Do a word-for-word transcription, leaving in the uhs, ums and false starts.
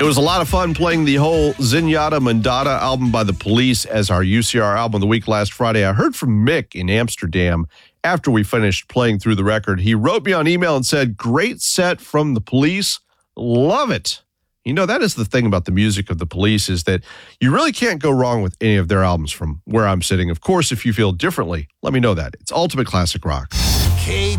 It was a lot of fun playing the whole Zenyatta Mandata album by The Police as our U C R album of the week last Friday. I heard from Mick in Amsterdam after we finished playing through the record. He wrote me on email and said, great set from The Police. Love it. You know, that is the thing about the music of The Police, is that you really can't go wrong with any of their albums from where I'm sitting. Of course, if you feel differently, let me know that. It's Ultimate Classic Rock. K